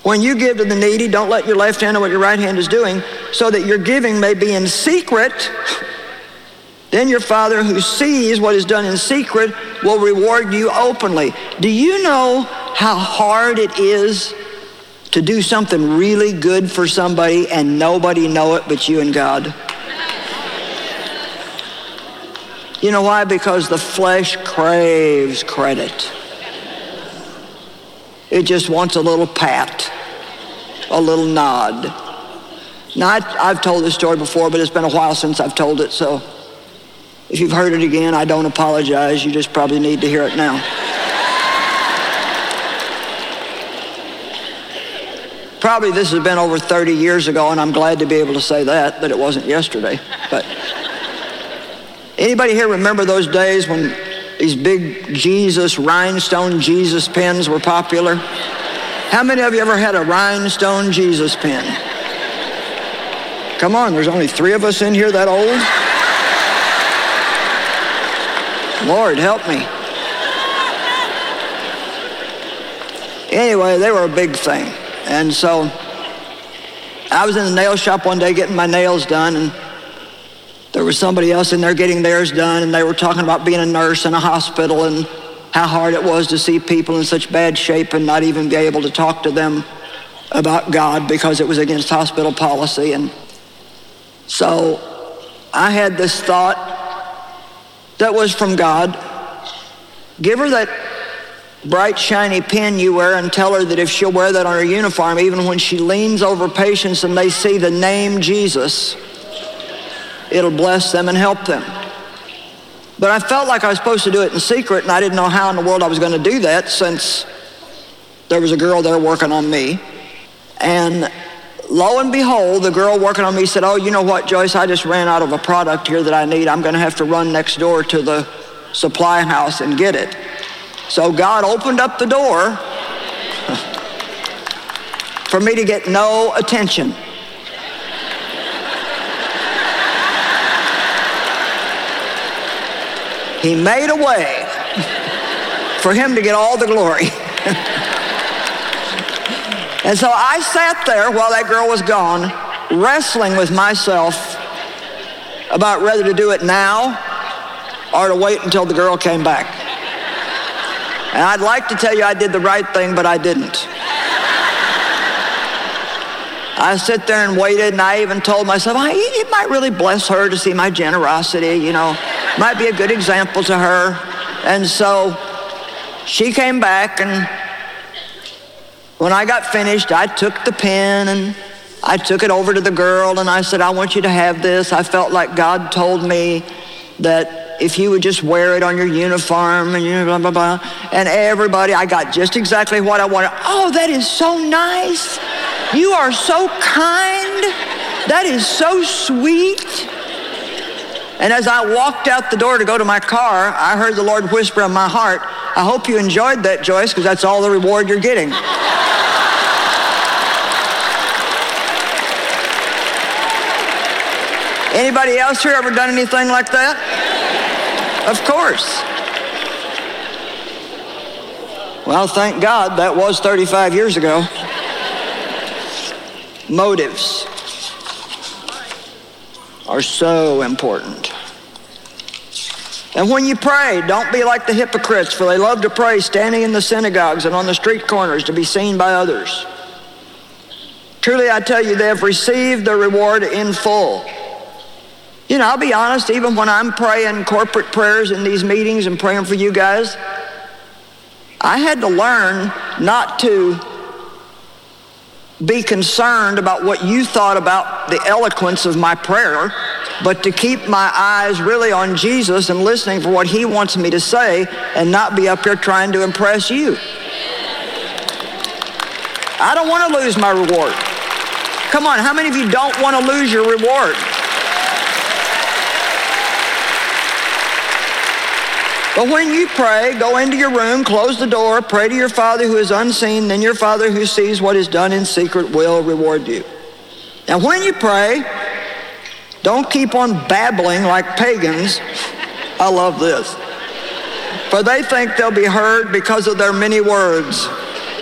When you give to the needy, don't let your left hand know what your right hand is doing, so that your giving may be in secret. Then your Father who sees what is done in secret will reward you openly. Do you know how hard it is to do something really good for somebody and nobody know it but you and God? You know why? Because the flesh craves credit. It just wants a little pat, a little nod. Now, I've told this story before, but it's been a while since I've told it, so if you've heard it again, I don't apologize. You just probably need to hear it now. Probably this has been over 30 years ago, and I'm glad to be able to say that it wasn't yesterday. But anybody here remember those days when these big Jesus, rhinestone Jesus pens were popular? How many of you ever had a rhinestone Jesus pen? Come on, there's only 3 of us in here that old. Lord, help me. Anyway, they were a big thing. And so I was in the nail shop one day getting my nails done, and there was somebody else in there getting theirs done, and they were talking about being a nurse in a hospital and how hard it was to see people in such bad shape and not even be able to talk to them about God because it was against hospital policy. And so I had this thought that was from God. Give her that bright, shiny pin you wear and tell her that if she'll wear that on her uniform, even when she leans over patients and they see the name Jesus, it'll bless them and help them. But I felt like I was supposed to do it in secret, and I didn't know how in the world I was going to do that, since there was a girl there working on me. And lo and behold, the girl working on me said, "Oh, you know what, Joyce, I just ran out of a product here that I need. I'm going to have to run next door to the supply house and get it." So God opened up the door for me to get no attention. He made a way for him to get all the glory. And so I sat there while that girl was gone, wrestling with myself about whether to do it now or to wait until the girl came back. And I'd like to tell you I did the right thing, but I didn't. I sat there and waited, and I even told myself, it might really bless her to see my generosity, might be a good example to her. And so she came back, and when I got finished, I took the pen and I took it over to the girl, and I said, "I want you to have this. I felt like God told me that if you would just wear it on your uniform," and blah, blah, blah. And everybody, I got just exactly what I wanted. "Oh, that is so nice. You are so kind. That is so sweet." And as I walked out the door to go to my car, I heard the Lord whisper in my heart, "I hope you enjoyed that, Joyce, because that's all the reward you're getting." Anybody else here ever done anything like that? Of course. Well, thank God that was 35 years ago. Motives are so important. And when you pray, don't be like the hypocrites, for they love to pray standing in the synagogues and on the street corners to be seen by others. Truly, I tell you, they have received their reward in full. I'll be honest, even when I'm praying corporate prayers in these meetings and praying for you guys, I had to learn not to be concerned about what you thought about the eloquence of my prayer, but to keep my eyes really on Jesus and listening for what he wants me to say, and not be up here trying to impress you. I don't want to lose my reward. Come on, how many of you don't want to lose your reward? But when you pray, go into your room, close the door, pray to your Father who is unseen, then your Father who sees what is done in secret will reward you. Now when you pray, don't keep on babbling like pagans. I love this. For they think they'll be heard because of their many words.